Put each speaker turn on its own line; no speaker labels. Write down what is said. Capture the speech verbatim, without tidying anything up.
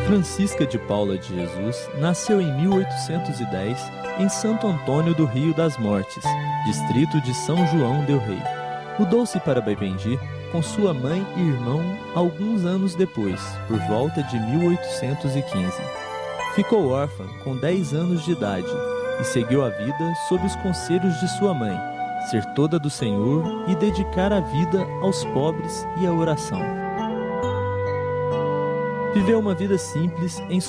Francisca de Paula de Jesus nasceu em mil oitocentos e dez em Santo Antônio do Rio das Mortes, distrito de São João del Rei. Mudou-se para Baipendi com sua mãe e irmão alguns anos depois, por volta de mil oitocentos e quinze. Ficou órfã com dez anos de idade e seguiu a vida sob os conselhos de sua mãe, ser toda do Senhor e dedicar a vida aos pobres e à oração. Viveu uma vida simples em